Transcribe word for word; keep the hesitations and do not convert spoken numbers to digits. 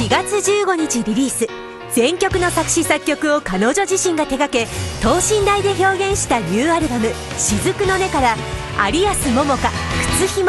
しがつじゅうごにちリリース、全曲の作詞作曲を彼女自身が手掛け等身大で表現したニューアルバム「雫の音」から有安桃香「靴ひも」